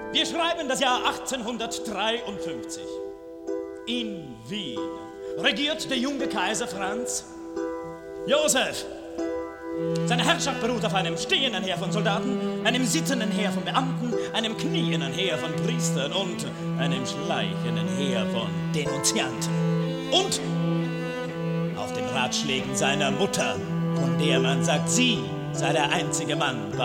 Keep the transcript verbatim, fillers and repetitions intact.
Wir schreiben das Jahr achtzehnhundertdreiundfünfzig. In Wien regiert der junge Kaiser Franz Josef. Seine Herrschaft beruht auf einem stehenden Heer von Soldaten, einem sitzenden Heer von Beamten, einem knienden Heer von Priestern und einem schleichenden Heer von Denunzianten. Und auf den Ratschlägen seiner Mutter, von der man sagt, sie sei der einzige Mann